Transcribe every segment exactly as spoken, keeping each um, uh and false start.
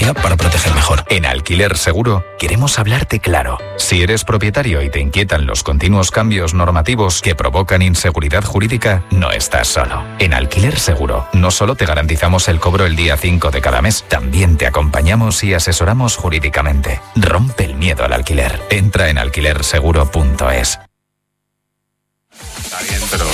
tecnología para proteger mejor. En Alquiler Seguro queremos hablarte claro. Si eres propietario y te inquietan los continuos cambios normativos que provocan inseguridad jurídica, no estás solo. En Alquiler Seguro no solo te garantizamos el cobro el día cinco de cada mes, también te acompañamos y asesoramos jurídicamente. Rompe el miedo al alquiler. Entra en alquiler seguro punto es. Está bien, pero...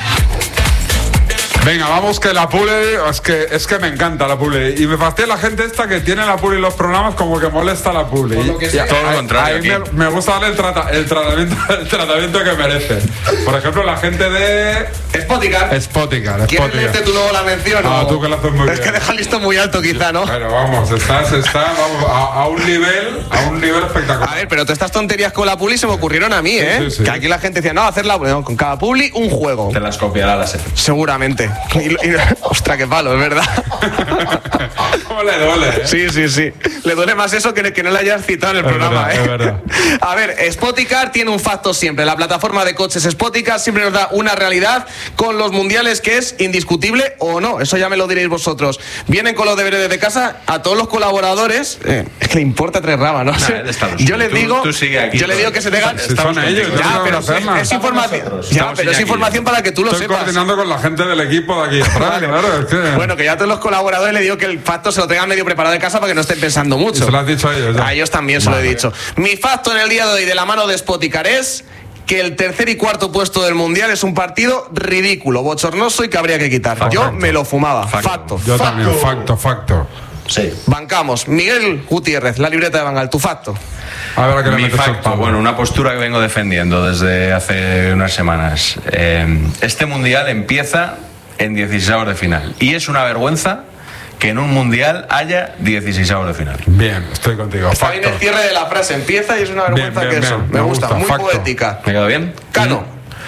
Venga, vamos, que la Publi, es que, es que me encanta la Publi. Y me fastidia la gente esta que tiene la Publi en los programas, como que molesta la Publi. Por lo que sea. Y, Todo lo contrario. A mí me, me gusta darle el, trata, el, tratamiento, el tratamiento que merece. Por ejemplo, la gente de... Spoticar. Spoticar. ¿Quieres leerte tú luego la mención? Ah, o... tú que lo haces muy es bien. que deja listo muy alto quizá, ¿no? Pero vamos, estás, estás vamos, a, a un nivel, a un nivel espectacular. A ver, pero todas estas tonterías con la Publi se me ocurrieron a mí, ¿eh? Sí, sí, sí. Que aquí la gente decía, no, hacer la no, con cada Publi un juego. Te las copiará la SER. Seguramente. Y, y, ostras, qué palo, es verdad. ¿Cómo le duele? ¿eh? Sí, sí, sí. Le duele más eso que, que no le hayas citado en el es programa, verdad, ¿eh? Es verdad. A ver, Spoticar tiene un facto siempre. La plataforma de coches Spoticar siempre nos da una realidad con los mundiales que es indiscutible o no. Eso ya me lo diréis vosotros. Vienen con los deberes de casa a todos los colaboradores. Eh, es que le importa tres ramas, ¿no? Nah, yo les tú, digo, tú sigue aquí, yo les digo que se tengan. Si son ellos, ya, pero es, es información. Ya, pero es información para que tú lo Estoy sepas. coordinando con la gente del equipo de aquí atrás, Vale. claro, es que... Bueno, que ya a todos los colaboradores le digo que el facto se lo tengan medio preparado en casa para que no estén pensando mucho. Se lo has dicho a ellos ya. A ellos también se Vale. lo he dicho. Mi facto en el día de hoy de la mano de Spoticar es que el tercer y cuarto puesto del Mundial es un partido ridículo, bochornoso y que habría que quitar. Facto. Yo me lo fumaba. Facto. Facto. Yo facto. también, facto, facto. Sí. Bancamos. Miguel Gutiérrez, la libreta de Bangal, tu facto. A ver a qué le Mi metes el facto, palo. bueno, una postura que vengo defendiendo desde hace unas semanas. Eh, este mundial empieza en dieciséis de final y es una vergüenza que en un mundial haya dieciséis de final. Bien, estoy contigo. Está bien el Facto. cierre de la frase. Empieza y es una vergüenza Bien, bien, que eso. bien. Me, Me gusta, gusta. muy Facto. poética. ¿Me quedo bien? Cano.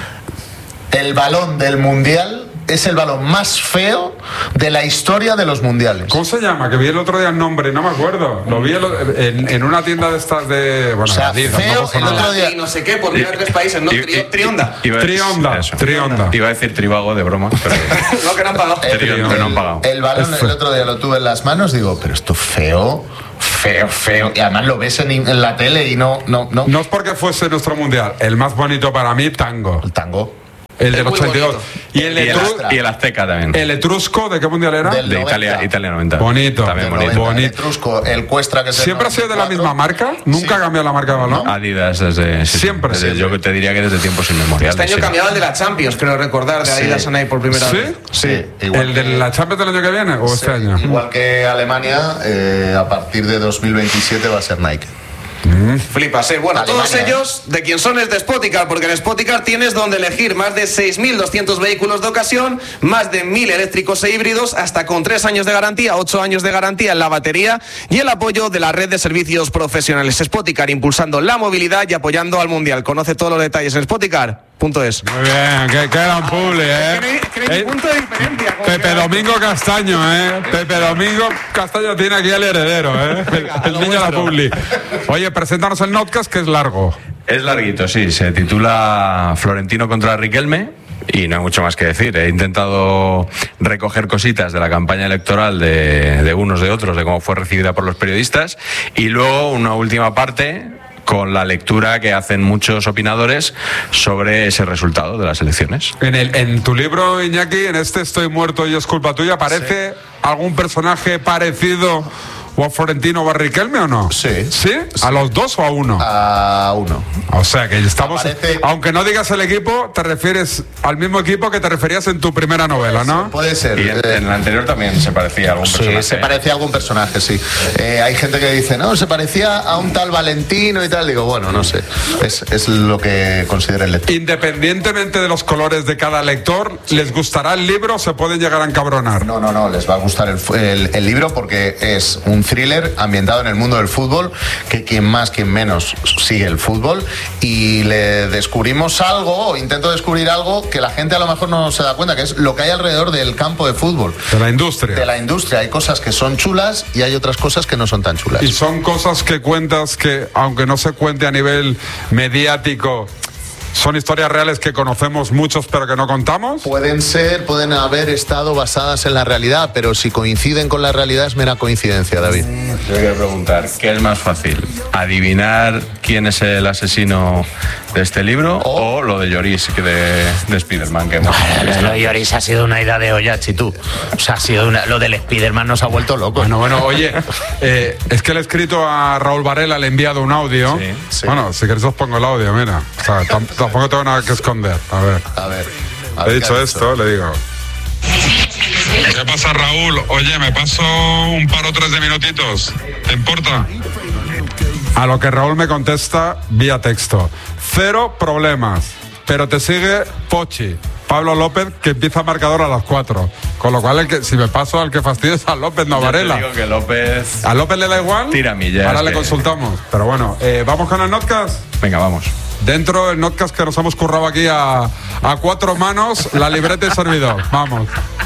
El balón del mundial es el balón más feo de la historia de los mundiales. ¿Cómo se llama? Que vi el otro día el nombre, no me acuerdo. Lo vi el- en, en una tienda de estas de... Bueno, O sea, Adidas, feo, no pasa el nada. otro día- Y no sé qué, por mira tres países, ¿no? Y- Tri- y- Trionda. Iba a- Trionda, eso. Trionda. Iba a decir tribago de broma, pero No, que no han pagado. El, Trío, el- que no han pagado. el balón Es el feo. otro día lo tuve en las manos, digo, pero esto feo, feo, feo. Y además lo ves en, en la tele y no, no, no. No es porque fuese nuestro mundial. El más bonito para mí, tango. El tango. El del Es muy ochenta y dos. bonito. Y el, y, el, etru- y el Azteca también. el etrusco, ¿de qué mundial era? Del- de noventa. Italia, Italia noventa. Bonito. También Del bonito. noventa, el bonito. Etrusco, el Cuestra que es el ¿Siempre ha sido de la noventa y misma cuatro. marca? ¿Nunca ha Sí. cambiado la marca de balón? Adidas desde sí, Siempre, desde- siempre. Yo te diría que desde tiempos inmemoriales. Este año sí. cambiaba el de la Champions, creo recordar, de Sí. Adidas a Nike por primera ¿Sí? vez. Sí, igual ¿El de que- la Champions del año que viene o este año? Igual que Alemania, eh, a partir de dos mil veintisiete va a ser Nike. Flipas, eh. Bueno, Alemania, todos ellos de quien son es de Spoticar, porque en Spoticar tienes donde elegir más de seis mil doscientos vehículos de ocasión, más de mil eléctricos e híbridos, hasta con tres años de garantía, ocho años de garantía en la batería y el apoyo de la red de servicios profesionales. Spoticar, impulsando la movilidad y apoyando al Mundial. Conoce todos los detalles en spoticar punto es. Muy bien, que quedan publi, ¿eh? Eh, punto de diferencia. como Pepe que- Domingo Castaño, ¿eh? Pepe Domingo Castaño tiene aquí al heredero, ¿eh? El, el niño de la publi. Oye, preséntanos el notcast, que es largo. Es larguito, sí. Se titula Florentino contra Riquelme. Y no hay mucho más que decir. He intentado recoger cositas de la campaña electoral de, de unos, de otros, de cómo fue recibida por los periodistas. Y luego una última parte con la lectura que hacen muchos opinadores sobre ese resultado de las elecciones. En, el, en tu libro, Iñaki, en este Estoy muerto y es culpa tuya, ¿aparece algún personaje parecido o a Florentino o a Riquelme o no? Sí. ¿Sí? ¿A los dos o a uno? A uno. O sea que estamos... Aparece- Aunque no digas el equipo, te refieres al mismo equipo que te referías en tu primera novela, ¿no? Puede ser. Y en, eh, en la anterior también se parecía a algún Sí, personaje. se parecía a algún personaje, sí. Eh, hay gente que dice, no, se parecía a un tal Valentino y tal. Digo, bueno, no sé. Es, es lo que considera el lector. Independientemente de los colores de cada lector, ¿les gustará el libro o se pueden llegar a encabronar? No, no, no, les va a gustar el, fu- el- el libro porque es un thriller ambientado en el mundo del fútbol, que quien más, quien menos sigue el fútbol, y le descubrimos algo, o intento descubrir algo que la gente a lo mejor no se da cuenta, que es lo que hay alrededor del campo de fútbol. De la industria. De la industria. Hay cosas que son chulas y hay otras cosas que no son tan chulas. Y son cosas que cuentas que, aunque no se cuente a nivel mediático, son historias reales que conocemos muchos pero que no contamos. Pueden ser, pueden haber estado basadas en la realidad, pero si coinciden con la realidad es mera coincidencia, David. Yo quiero preguntar, ¿qué es más fácil? ¿Adivinar quién es el asesino de este libro o, o lo de Lloris de, de Spiderman? Que hemos no, lo de Lloris ha sido una idea de olla, Chitu. O sea, ha sido una, lo del Spiderman nos ha vuelto locos. Bueno, bueno, oye, eh, es que le he escrito a Raúl Varela, le he enviado un audio. Sí, sí. Bueno, si queréis os pongo el audio, mira. O sea, tam- tampoco tengo nada que esconder. A ver. A ver. a Le he ver dicho qué ha esto, le digo. ¿Qué pasa, Raúl? Oye, me paso un par o tres de minutitos. ¿Te importa? A lo que Raúl me contesta vía texto. Cero problemas. Pero te sigue Pochi, Pablo López, que empieza marcador a las cuatro. Con lo cual, el que, si me paso al que fastidio es a López Navarela. Yo te digo que López... ¿A López le da igual? Tira millas. Ahora le que... consultamos. Pero bueno, eh, ¿vamos con el notcast? Venga, vamos. Dentro del notcast que nos hemos currado aquí a, a cuatro manos, la libreta y servidor. Vamos.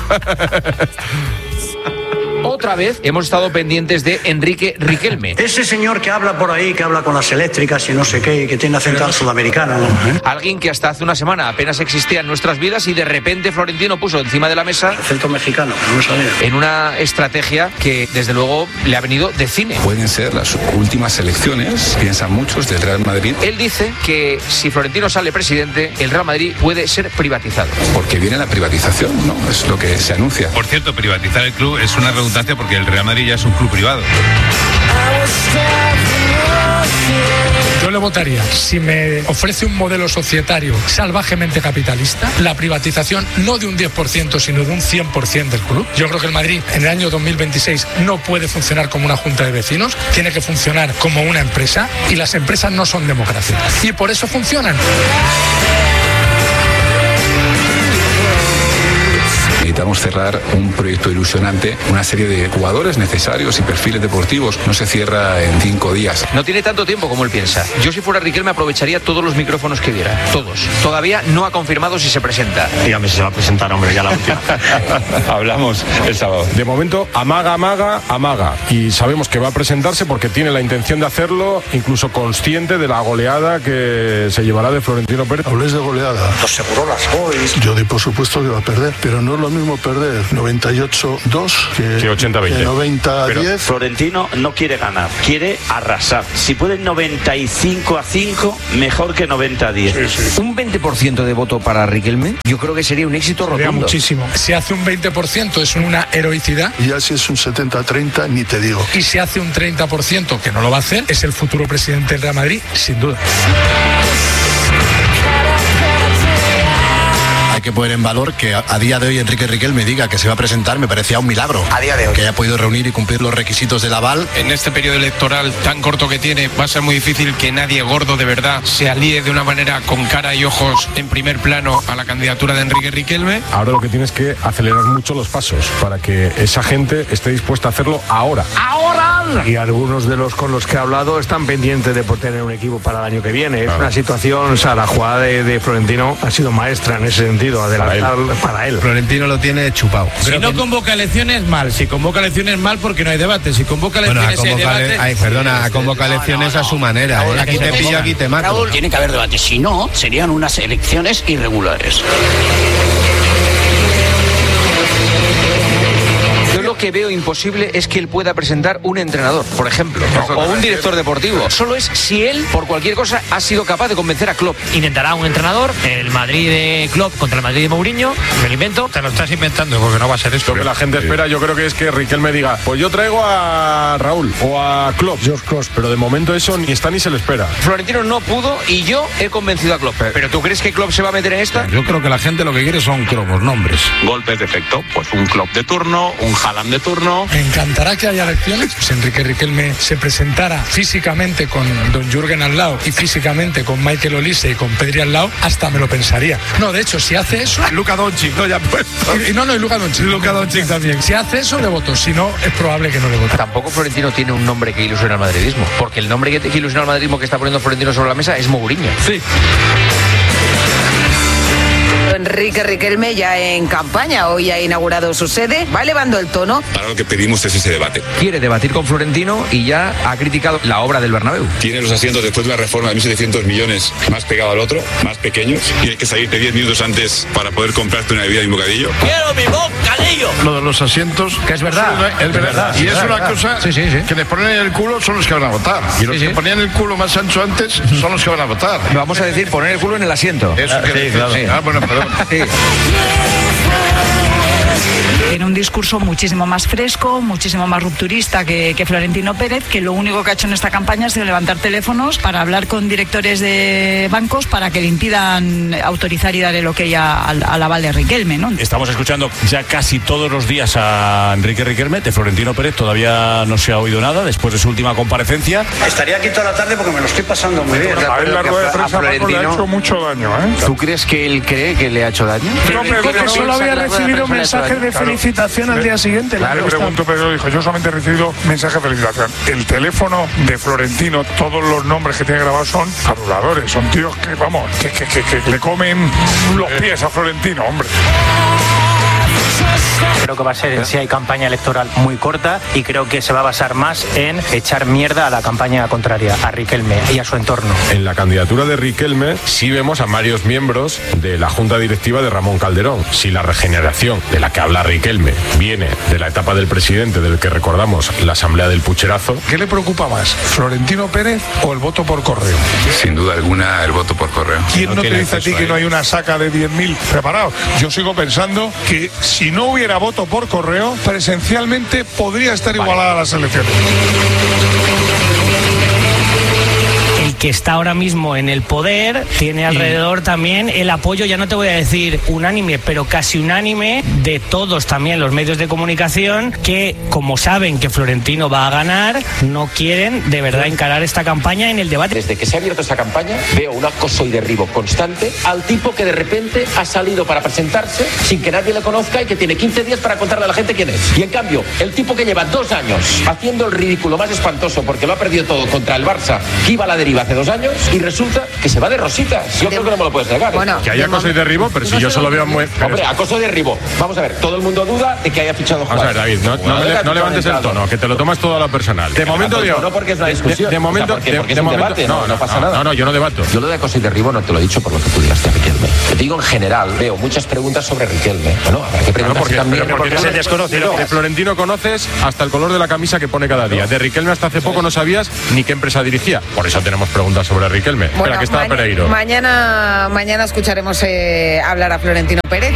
Otra vez hemos estado pendientes de Enrique Riquelme. Ese señor que habla por ahí, que habla con las eléctricas y no sé qué, y que tiene acento sudamericano, ¿no? ¿Eh? Alguien que hasta hace una semana apenas existía en nuestras vidas y de repente Florentino puso encima de la mesa Acento mexicano, que no lo sabía. en una estrategia que desde luego le ha venido de cine. Pueden ser las últimas elecciones, piensan muchos, del Real Madrid. Él dice que si Florentino sale presidente, el Real Madrid puede ser privatizado. Porque viene la privatización, ¿no? Es lo que se anuncia. Por cierto, privatizar el club es una redundancia porque el Real Madrid ya es un club privado. Yo le votaría, si me ofrece un modelo societario salvajemente capitalista, la privatización no de un diez por ciento, sino de un cien por ciento del club. Yo creo que el Madrid en el año dos mil veintiséis no puede funcionar como una junta de vecinos, tiene que funcionar como una empresa y las empresas no son democracia. Y por eso funcionan. Necesitamos cerrar un proyecto ilusionante, una serie de jugadores necesarios y perfiles deportivos. No se cierra en cinco días. No tiene tanto tiempo como él piensa. Yo si fuera Riquelme aprovecharía todos los micrófonos que diera. Todos. Todavía no ha confirmado si se presenta. Dígame si se va a presentar, hombre, ya la última. Hablamos el sábado. De momento, amaga, amaga, amaga. Y sabemos que va a presentarse porque tiene la intención de hacerlo, incluso consciente de la goleada que se llevará de Florentino Pérez. Habléis de goleada. Los segurolas hoy. Yo di por supuesto que va a perder, pero no es lo mismo perder noventa y ocho dos que, que ochenta veinte. noventa diez. Florentino no quiere ganar, quiere arrasar. Si puede noventa y cinco a cinco, mejor que noventa a diez. Sí, sí. Un veinte por ciento de voto para Riquelme, yo creo que sería un éxito Sería rotundo. muchísimo. Si hace un veinte por ciento es una heroicidad. Y ya si es un setenta treinta, ni te digo. Y si hace un treinta por ciento, que no lo va a hacer, es el futuro presidente del Real Madrid, sin duda. Hay que poner en valor que a, a día de hoy Enrique Riquelme diga que se va a presentar, me parecía un milagro. A día de hoy. Que haya podido reunir y cumplir los requisitos del aval. En este periodo electoral tan corto que tiene, va a ser muy difícil que nadie gordo de verdad se alíe de una manera con cara y ojos en primer plano a la candidatura de Enrique Riquelme. Ahora lo que tienes es que acelerar mucho los pasos para que esa gente esté dispuesta a hacerlo ahora. ¡Ahora! Y algunos de los con los que he hablado están pendientes de poder tener un equipo para el año que viene. Es Claro. una situación, o sea, la jugada de, de Florentino ha sido maestra en ese sentido, adelantar para él. Para él. Florentino lo tiene chupado. Si no convoca elecciones, mal. Si convoca elecciones, mal porque no hay debate. Si convoca elecciones, Bueno, a hay convocar, debate. ay, perdona, a convocar No, elecciones no, a no. su manera. Raúl, ¿eh? Aquí que te se pillo, ponga. aquí te mato. Raúl, Tiene que haber debate. Si no, serían unas elecciones irregulares. Yo lo que veo imposible es que él pueda presentar un entrenador, por ejemplo, o un director deportivo. Solo es si él, por cualquier cosa, ha sido capaz de convencer a Klopp. Intentará un entrenador, el Madrid de Klopp contra el Madrid de Mourinho, me lo invento. Te lo estás inventando porque no va a ser esto. Lo que la gente espera, yo creo que es que Riquelme diga, pues yo traigo a Raúl o a Klopp, George Klopp, pero de momento eso ni está ni se le espera. Florentino no pudo y yo he convencido a Klopp. ¿Pero tú crees que Klopp se va a meter en esta? Yo creo que la gente lo que quiere son cromos, nombres. Golpes de efecto, pues un Klopp de turno, un Haaland de turno. Me encantará que haya elecciones. Si Enrique Riquelme se presentara físicamente con don Jürgen al lado y físicamente con Michael Olise y con Pedri al lado, hasta me lo pensaría. No, de hecho, si hace eso... Luka Doncic, no, ya puesto. Y, y no, no, y Luka Doncic. Luka Doncic también. Si hace eso, le voto. Si no, es probable que no le vote. Tampoco Florentino tiene un nombre que ilusiona al madridismo, porque el nombre que, que ilusiona al madridismo que está poniendo Florentino sobre la mesa es Mourinho. Sí. En Enrique Riquelme ya en campaña. Hoy ha inaugurado su sede, va elevando el tono. Ahora lo que pedimos es ese debate. Quiere debatir con Florentino y ya ha criticado la obra del Bernabéu. Tiene los asientos después de la reforma de mil setecientos millones más pegado al otro, más pequeños, y hay que salirte diez minutos antes para poder comprarte una bebida y un bocadillo. ¡Quiero mi bocadillo! Lo de los asientos, que es verdad, es, es verdad, y es, es una verdad. cosa sí, sí, sí. que les ponen en el culo son los que van a votar, y los sí, que sí. ponían el culo más ancho antes son los que van a votar. Vamos a decir poner el culo en el asiento. Eso ah, que sí, claro. sí. Ah, bueno, perdón. Sí. Tiene un discurso muchísimo más fresco, muchísimo más rupturista que, que Florentino Pérez, que lo único que ha hecho en esta campaña es levantar teléfonos para hablar con directores de bancos para que le impidan autorizar y dar el ok a, al, al aval de Riquelme, ¿no? Estamos escuchando ya casi todos los días a Enrique Riquelme. De Florentino Pérez todavía no se ha oído nada después de su última comparecencia. Estaría aquí toda la tarde porque me lo estoy pasando muy bien. A él la rueda de prensa le ha hecho mucho daño, ¿eh? ¿Tú crees que él cree que le ha hecho daño? No, pero porque solo había recibido mensajes de felicitación al día siguiente. Claro, le pregunto, pero dijo, yo solamente he recibido mensaje de felicitación. El teléfono de Florentino, todos los nombres que tiene grabados son aduladores, son tíos que, vamos, que, que, que, que le comen los pies a Florentino, hombre. Creo que va a ser, si hay campaña electoral muy corta, y creo que se va a basar más en echar mierda a la campaña contraria, a Riquelme y a su entorno. En la candidatura de Riquelme sí vemos a varios miembros de la junta directiva de Ramón Calderón. Si la regeneración de la que habla Riquelme viene de la etapa del presidente, del que recordamos la asamblea del pucherazo, ¿qué le preocupa más, Florentino Pérez o el voto por correo? Sin duda alguna el voto por correo. ¿Quién no, no te dice a ti que no hay una saca de diez mil preparados? Yo sigo pensando que si no hubiera voto por correo, presencialmente podría estar vale. igualada a las elecciones. El que está ahora mismo en el poder tiene alrededor sí. también el apoyo, ya no te voy a decir unánime, pero casi unánime de todos también los medios de comunicación que, como saben que Florentino va a ganar, no quieren de verdad encarar esta campaña en el debate. Desde que se ha abierto esta campaña veo un acoso y derribo constante al tipo que de repente ha salido para presentarse sin que nadie le conozca y que tiene quince días para contarle a la gente quién es. Y en cambio, el tipo que lleva dos años haciendo el ridículo más espantoso porque lo ha perdido todo contra el Barça, que iba a la deriva hace dos años, y resulta que se va de rositas. Yo de... creo que no me lo puedes negar. Bueno, que haya acoso y derribo, pero si no yo solo veo muy... Hombre, acoso y derribo. Vamos a ver, todo el mundo duda de que haya fichado Juan. Vamos a ver, David, no, no, no, no levantes el tono, que te lo tomas todo a lo personal. De momento, digo... No porque es una discusión. De, de momento... O sea, porque, porque de, es un de debate, momento, no, no, no pasa no, nada. No, no, yo no debato. Yo lo de acoso y derribo no te lo he dicho por lo que tú digas de Riquelme. Te digo en general, veo muchas preguntas sobre Riquelme. Bueno, habrá que preguntar porque, también... Pero porque se desconocido. De Florentino conoces hasta el color de la camisa que pone cada día. De Riquelme hasta hace poco no sabías ni qué empresa dirigía. Por eso tenemos preguntas sobre Riquelme. Bueno, Espera, que está ma- Pereiro. Mañana, mañana escucharemos eh, hablar a Florentino Pérez.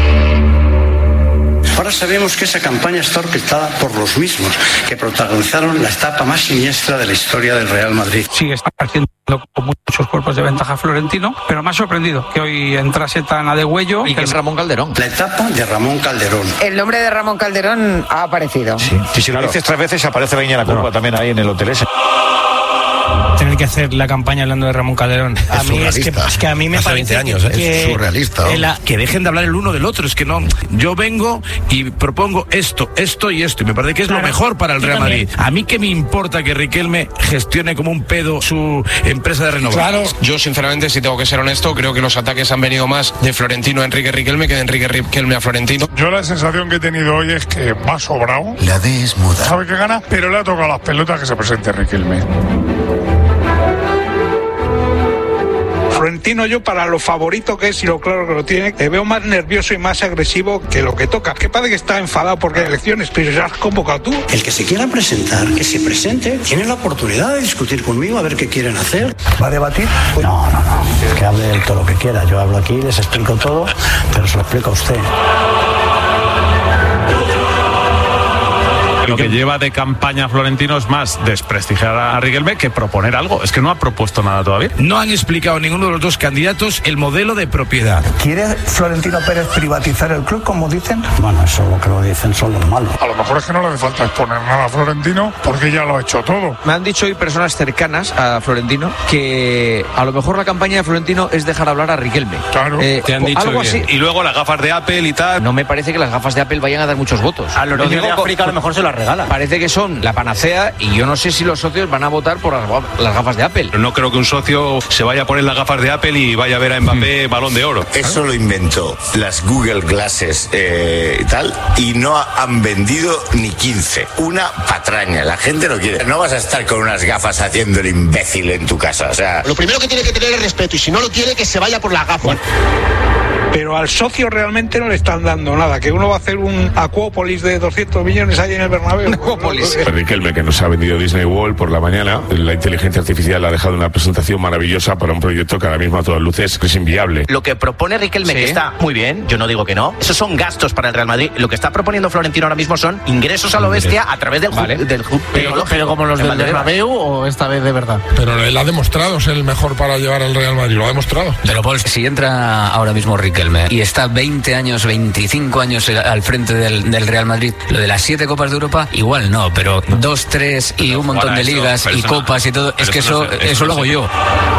Ahora sabemos que esa campaña está orquestada por los mismos que protagonizaron la etapa más siniestra de la historia del Real Madrid. Sigue haciendo con muchos cuerpos de ventaja Florentino, pero me ha sorprendido que hoy entrase tan a degüello. Y que es Ramón Calderón. La etapa de Ramón Calderón. El nombre de Ramón Calderón ha aparecido. Sí, y si lo dices tres veces aparece la niña la culpa no. también ahí en el hotel ese. Tener que hacer la campaña hablando de Ramón Calderón. A es mí es que, es que a mí me Hace parece veinte años, que, ¿eh? Es surrealista. Que, la, que dejen de hablar el uno del otro. Es que no. Yo vengo y propongo esto, esto y esto. Y me parece que es claro. lo mejor para el Real Madrid. A mí que me importa que Riquelme gestione como un pedo su empresa de renovables. Claro. Yo, sinceramente, si tengo que ser honesto, creo que los ataques han venido más de Florentino a Enrique Riquelme que de Enrique Riquelme a Florentino. Yo la sensación que he tenido hoy es que va sobrado. La D es muda. Sabe que gana, pero le ha tocado las pelotas que se presente Riquelme. Florentino, yo para lo favorito que es y lo claro que lo tiene, le veo más nervioso y más agresivo que lo que toca. Que padre que está enfadado porque hay elecciones, pero ya has convocado tú. El que se quiera presentar, que se presente, tiene la oportunidad de discutir conmigo a ver qué quieren hacer. ¿Va a debatir? No, no, no. Que hable él todo lo que quiera. Yo hablo aquí, les explico todo, pero se lo explico a usted. Lo que lleva de campaña Florentino es más desprestigiar a Riquelme que proponer algo. Es que no ha propuesto nada todavía. No han explicado ninguno de los dos candidatos el modelo de propiedad. ¿Quiere Florentino Pérez privatizar el club, como dicen? Bueno, eso lo que lo dicen son los malos. A lo mejor es que no le hace falta exponer nada a Florentino porque ya lo ha hecho todo. Me han dicho hoy personas cercanas a Florentino que a lo mejor la campaña de Florentino es dejar hablar a Riquelme. Claro. Eh, Te han dicho algo bien. así. Y luego las gafas de Apple y tal. No me parece que las gafas de Apple vayan a dar muchos votos. A lo digo de África a lo mejor se lo regala. Parece que son la panacea y yo no sé si los socios van a votar por las, las gafas de Apple. No creo que un socio se vaya a poner las gafas de Apple y vaya a ver a Mbappé balón de oro. Eso lo inventó las Google Glasses eh, y tal, y no han vendido ni quince. Una patraña, la gente no quiere. No vas a estar con unas gafas haciendo el imbécil en tu casa, o sea... Lo primero que tiene que tener es respeto, y si no lo tiene, que se vaya por las gafas. Pero al socio realmente no le están dando nada, que uno va a hacer un Acuópolis de doscientos millones ahí en el Bernabéu. Acuópolis. Riquelme, que nos ha vendido Disney World por la mañana, la inteligencia artificial ha dejado una presentación maravillosa para un proyecto que ahora mismo a todas luces es inviable. Lo que propone Riquelme, ¿sí?, que está muy bien, yo no digo que no, esos son gastos para el Real Madrid. Lo que está proponiendo Florentino ahora mismo son ingresos a lo bestia a través del vale. del pero, pero como los del Bernabéu o esta vez de verdad. Pero él ha demostrado ser el mejor para llevar al Real Madrid, lo ha demostrado. Pero Paul, si entra ahora mismo Riquelme y está veinte años, veinticinco años al frente del, del Real Madrid, lo de las siete Copas de Europa, igual no, pero dos, tres y un montón de ligas y copas y todo, es que eso, eso, eso lo hago yo.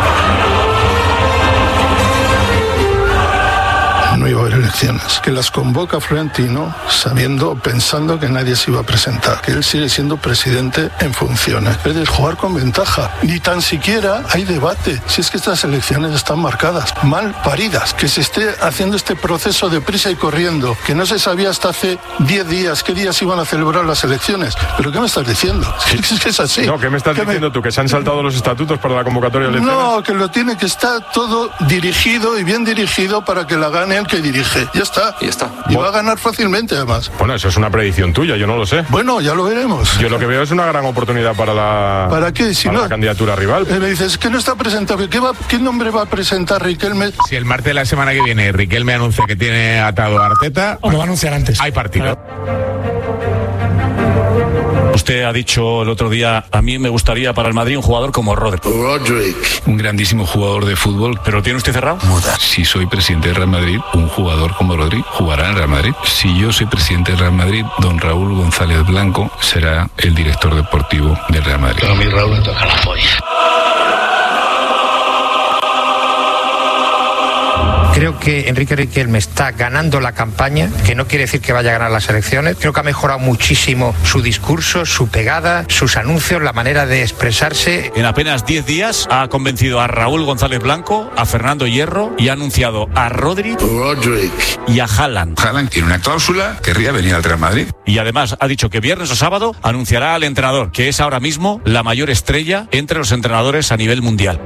No iba a haber elecciones, que las convoca Florentino sabiendo, pensando que nadie se iba a presentar, que él sigue siendo presidente en funciones, es decir, jugar con ventaja, ni tan siquiera hay debate, si es que estas elecciones están marcadas, mal paridas, que se esté haciendo este proceso de prisa y corriendo, que no se sabía hasta hace diez días qué días iban a celebrar las elecciones, pero ¿qué me estás diciendo? Es que es así. No, ¿qué me estás diciendo me... tú? ¿Que se han saltado los estatutos para la convocatoria de elecciones? No, que lo tiene que estar todo dirigido y bien dirigido para que la gane el que dirige. Ya está. Ya está. Y va a ganar fácilmente, además. Bueno, eso es una predicción tuya, yo no lo sé. Bueno, ya lo veremos. Yo lo que veo es una gran oportunidad para la, ¿Para qué? Si para no, la candidatura rival. Eh, me dices que no está presentado. ¿Qué, va, ¿Qué nombre va a presentar Riquelme? Si el martes de la semana que viene Riquelme anuncia que tiene atado a Arteta... O lo va a anunciar antes. Hay partido. Usted ha dicho el otro día, a mí me gustaría para el Madrid un jugador como Rodri. Rodrick. Un grandísimo jugador de fútbol. ¿Pero tiene usted cerrado? Muda. Si soy presidente del Real Madrid, un jugador como Rodri jugará en el Real Madrid. Si yo soy presidente del Real Madrid, don Raúl González Blanco será el director deportivo del Real Madrid. Pero a mí Raúl me toca la polla. Creo que Enrique Riquelme está ganando la campaña, que no quiere decir que vaya a ganar las elecciones. Creo que ha mejorado muchísimo su discurso, su pegada, sus anuncios, la manera de expresarse. En apenas diez días ha convencido a Raúl González Blanco, a Fernando Hierro y ha anunciado a Rodri Rodrick. y a Haaland. Haaland tiene una cláusula, querría venir al Real Madrid. Y además ha dicho que viernes o sábado anunciará al entrenador, que es ahora mismo la mayor estrella entre los entrenadores a nivel mundial.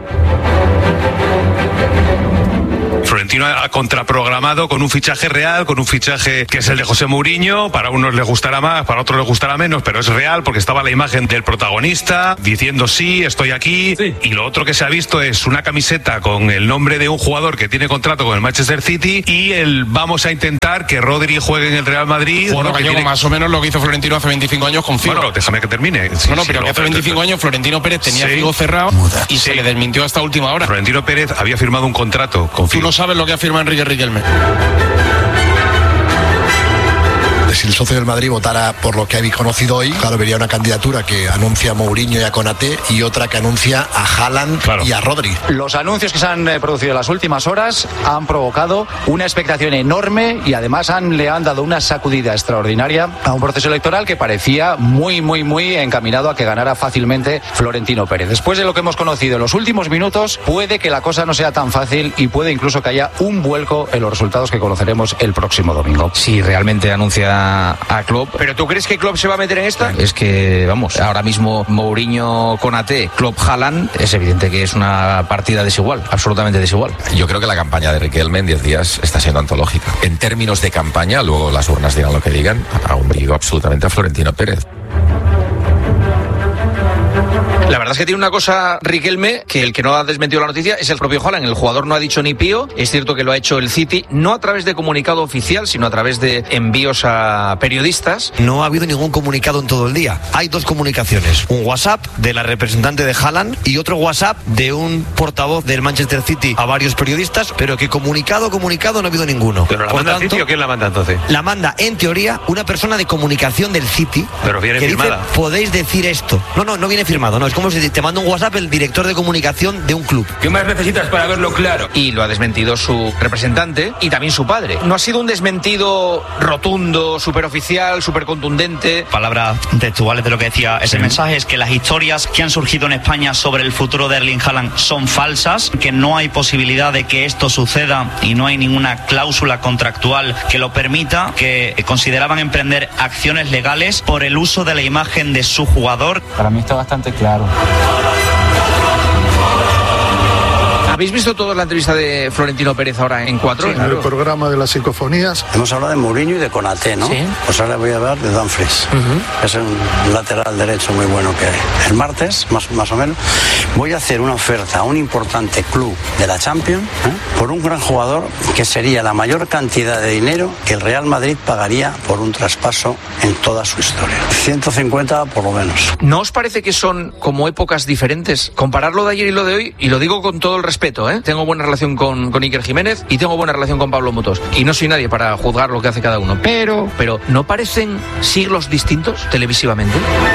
Florentino ha contraprogramado con un fichaje real, con un fichaje que es el de José Mourinho. Para unos les gustará más, para otros les gustará menos, pero es real porque estaba la imagen del protagonista diciendo sí, estoy aquí. Sí. Y lo otro que se ha visto es una camiseta con el nombre de un jugador que tiene contrato con el Manchester City y el vamos a intentar que Rodri juegue en el Real Madrid. Bueno, que tiene... más o menos lo que hizo Florentino hace veinticinco años con Figo. Bueno, déjame que termine. Sí, no, no, pero sí, que hace veinticinco años Florentino Pérez tenía sí. Figo cerrado Muda. y sí. se le desmintió hasta última hora. Florentino Pérez había firmado un contrato con Figo. Tú no sabes lo que ha firmado Enrique Riquelme. Si el socio del Madrid votara por lo que habéis conocido hoy, claro, vería una candidatura que anuncia a Mourinho y a Konaté y otra que anuncia a Haaland claro. y a Rodri. Los anuncios que se han eh, producido en las últimas horas han provocado una expectación enorme y además han, le han dado una sacudida extraordinaria a un proceso electoral que parecía muy, muy, muy encaminado a que ganara fácilmente Florentino Pérez. Después de lo que hemos conocido en los últimos minutos, puede que la cosa no sea tan fácil y puede incluso que haya un vuelco en los resultados que conoceremos el próximo domingo. Si realmente anuncia a Klopp. ¿Pero tú crees que Klopp se va a meter en esta? Es que, vamos, ahora mismo Mourinho, Konaté, Klopp, Haaland, es evidente que es una partida desigual, absolutamente desigual. Yo creo que la campaña de Riquelme en diez días está siendo antológica. En términos de campaña, luego las urnas dirán lo que digan, aún digo absolutamente a Florentino Pérez. La verdad es que tiene una cosa Riquelme, que el que no ha desmentido la noticia es el propio Haaland. El jugador no ha dicho ni pío. Es cierto que lo ha hecho el City, no a través de comunicado oficial, sino a través de envíos a periodistas. No ha habido ningún comunicado en todo el día. Hay dos comunicaciones. Un WhatsApp de la representante de Haaland y otro WhatsApp de un portavoz del Manchester City a varios periodistas, pero que comunicado, comunicado no ha habido ninguno. ¿Pero la Por manda tanto, el City o quién la manda entonces? La manda, en teoría, una persona de comunicación del City. Pero viene que firmada. dice, podéis decir esto. No, no, no viene firmado. No, es como como si te manda un WhatsApp el director de comunicación de un club. ¿Qué más necesitas para verlo claro? Y lo ha desmentido su representante y también su padre. No ha sido un desmentido rotundo, superoficial, supercontundente. Palabras textuales de lo que decía ese Sí. mensaje es que las historias que han surgido en España sobre el futuro de Erling Haaland son falsas, que no hay posibilidad de que esto suceda y no hay ninguna cláusula contractual que lo permita, que consideraban emprender acciones legales por el uso de la imagen de su jugador. Para mí está bastante claro. ¿Habéis visto toda la entrevista de Florentino Pérez ahora en cuatro? Sí, en el programa de las psicofonías. Hemos hablado de Mourinho y de Konaté, ¿no? Sí. Pues ahora voy a hablar de Dumfries. Uh-huh. Es un lateral derecho muy bueno que hay. El martes, más, más o menos, voy a hacer una oferta a un importante club de la Champions, ¿eh? por un gran jugador que sería la mayor cantidad de dinero que el Real Madrid pagaría por un traspaso en toda su historia. ciento cincuenta por lo menos. ¿No os parece que son como épocas diferentes? Compararlo de ayer y lo de hoy, y lo digo con todo el respeto, ¿eh? Tengo buena relación con, con Iker Jiménez y tengo buena relación con Pablo Motos. Y no soy nadie para juzgar lo que hace cada uno. Pero, pero ¿no parecen siglos distintos televisivamente?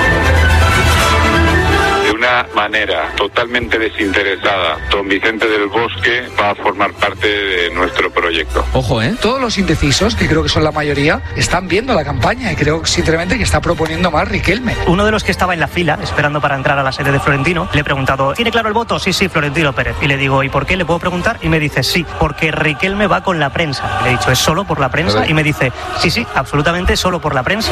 De una manera totalmente desinteresada, don Vicente del Bosque va a formar parte de nuestro proyecto. Ojo, ¿eh? Todos los indecisos, que creo que son la mayoría, están viendo la campaña y creo sinceramente que está proponiendo más Riquelme. Uno de los que estaba en la fila, esperando para entrar a la sede de Florentino, le he preguntado, ¿tiene claro el voto? Sí, sí, Florentino Pérez. Y le digo, ¿y por qué? ¿Le puedo preguntar? Y me dice, sí, porque Riquelme va con la prensa. Le he dicho, ¿es solo por la prensa? Y me dice, sí, sí, absolutamente solo por la prensa.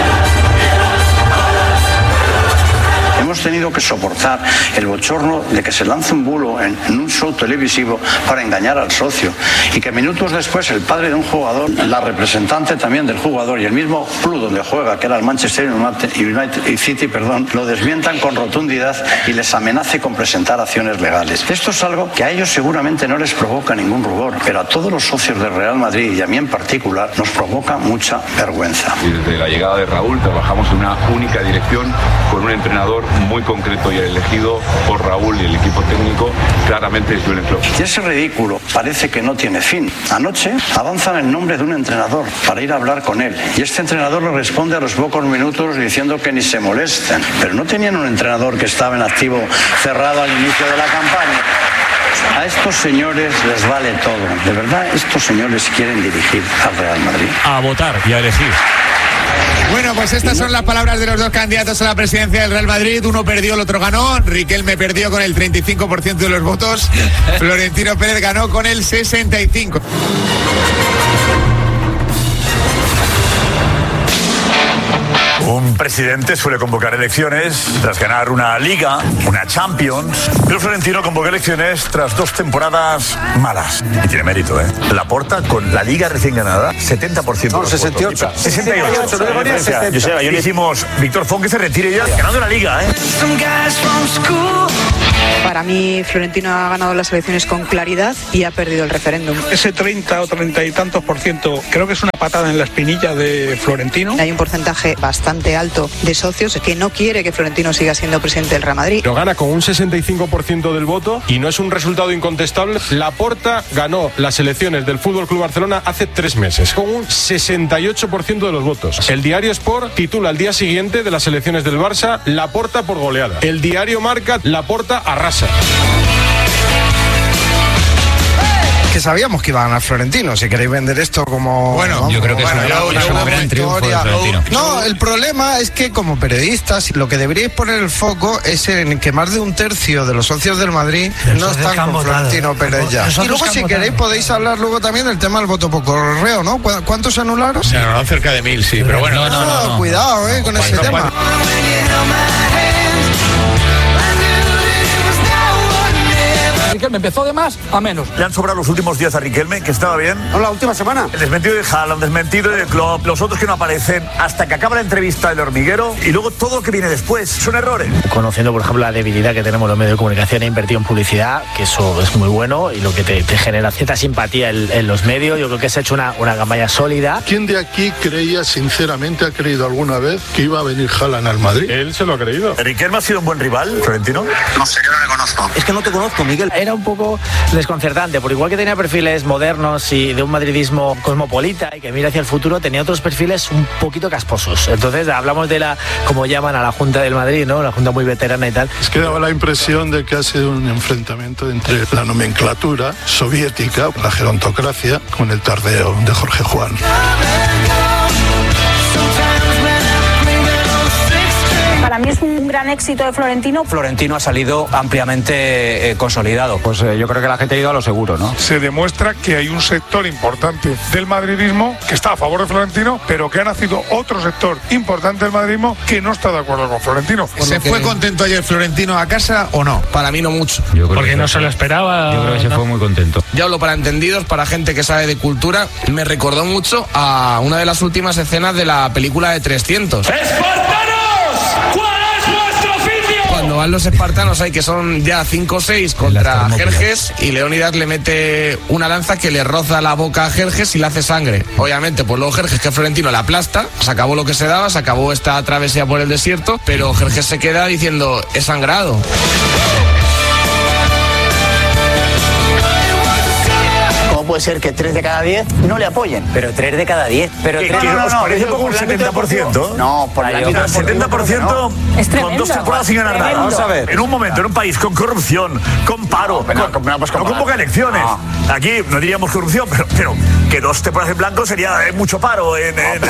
Hemos tenido que soportar el bochorno de que se lance un bulo en, en un show televisivo para engañar al socio y que minutos después el padre de un jugador, la representante también del jugador y el mismo club donde juega, que era el Manchester United y City, perdón, lo desmientan con rotundidad y les amenace con presentar acciones legales. Esto es algo que a ellos seguramente no les provoca ningún rubor, pero a todos los socios del Real Madrid y a mí en particular nos provoca mucha vergüenza. Y desde la llegada de Raúl trabajamos en una única dirección con un entrenador muy concreto y elegido por Raúl y el equipo técnico, claramente es Jürgen Klopp. Y ese ridículo parece que no tiene fin. Anoche avanzan el nombre de un entrenador para ir a hablar con él y este entrenador le responde a los pocos minutos diciendo que ni se molesten. Pero no tenían un entrenador que estaba en activo cerrado al inicio de la campaña. A estos señores les vale todo. De verdad, estos señores quieren dirigir al Real Madrid. A votar y a elegir. Bueno, pues estas son las palabras de los dos candidatos a la presidencia del Real Madrid. Uno perdió, el otro ganó. Riquelme perdió con el treinta y cinco por ciento de los votos. Florentino Pérez ganó con el sesenta y cinco por ciento. Un presidente suele convocar elecciones tras ganar una Liga, una Champions, pero Florentino convocó elecciones tras dos temporadas malas. Y tiene mérito, ¿eh? Laporta con la Liga recién ganada, setenta por ciento. No, sesenta y ocho. sesenta y ocho. No debería ser setenta. Ayer hicimos Víctor Fon que se retire ya, ganando la Liga, ¿eh? Para mí, Florentino ha ganado las elecciones con claridad y ha perdido el referéndum. Ese treinta o treinta y tantos por ciento creo que es una patada en la espinilla de Florentino. Hay un porcentaje bastante alto de socios que no quiere que Florentino siga siendo presidente del Real Madrid. Lo gana con un sesenta y cinco por ciento del voto y no es un resultado incontestable. Laporta ganó las elecciones del F C Barcelona hace tres meses con un sesenta y ocho por ciento de los votos. El diario Sport titula al día siguiente de las elecciones del Barça, Laporta por goleada. El diario Marca, Laporta arrasa. Que sabíamos que iba a ganar Florentino, si queréis vender esto como... Bueno, vamos, yo creo que bueno, es una, yo, es yo, un gran triunfo de Florentino. No, el problema es que como periodistas lo que deberíais poner el foco es en que más de un tercio de los socios del Madrid no están con Florentino Pérez ya. Y luego si queréis podéis hablar luego también del tema del voto por correo, ¿no? ¿Cuántos se anularon? Se anularon cerca de mil, sí, pero bueno. No, no, no, no. Cuidado, eh, con ese tema. Riquelme empezó de más a menos. Le han sobrado los últimos días a Riquelme, que estaba bien. No, la última semana. El desmentido de Haaland, desmentido de Klopp, los otros que no aparecen hasta que acaba la entrevista del hormiguero y luego todo lo que viene después. Son errores. Conociendo, por ejemplo, la debilidad que tenemos los medios de comunicación, he invertido en publicidad, que eso es muy bueno y lo que te, te genera cierta simpatía en, en los medios. Yo creo que se ha hecho una, una campaña sólida. ¿Quién de aquí creía, sinceramente, ha creído alguna vez que iba a venir Haaland al Madrid? Él se lo ha creído. ¿Riquelme ha sido un buen rival, Florentino? No sé, yo no le conozco. Es que no te conozco, Miguel. Era era un poco desconcertante, porque igual que tenía perfiles modernos y de un madridismo cosmopolita y que mira hacia el futuro, tenía otros perfiles un poquito casposos. Entonces hablamos de la, como llaman a la Junta del Madrid, ¿no? La Junta muy veterana y tal. Es que daba la impresión de que ha sido un enfrentamiento entre la nomenclatura soviética, la gerontocracia, con el tardeo de Jorge Juan. Para mí es un gran éxito de Florentino. Florentino ha salido ampliamente eh, consolidado. Pues eh, yo creo que la gente ha ido a lo seguro, ¿no? Se demuestra que hay un sector importante del madridismo que está a favor de Florentino, pero que ha nacido otro sector importante del madridismo que no está de acuerdo con Florentino. ¿Se fue que... contento ayer Florentino a casa o no? Para mí no mucho. Yo creo Porque que no se lo esperaba. Yo creo que se no. fue muy contento. Yo hablo para entendidos, para gente que sabe de cultura. Me recordó mucho a una de las últimas escenas de la película de trescientos. Cuando van los espartanos hay que son ya cinco o seis contra Jerjes y Leónidas le mete una lanza que le roza la boca a Jerjes y le hace sangre. Obviamente, pues luego Jerjes, que Florentino la aplasta, se acabó lo que se daba, se acabó esta travesía por el desierto, pero Jerjes se queda diciendo, he sangrado. Puede ser que tres de cada diez no le apoyen. Pero tres de cada diez. Pero ¿Qué, tres, ¿qué no, no, os no, parece no, como un setenta por ciento? No, por el ámbito setenta por ciento no. Es tremendo, con dos temporadas sin ganar nada. Vamos a ver. En un momento, en un país con corrupción, con paro, no, con, no, pues no convoca elecciones. No. Aquí no diríamos corrupción, pero, pero que dos temporadas en blanco sería eh, mucho paro en, en,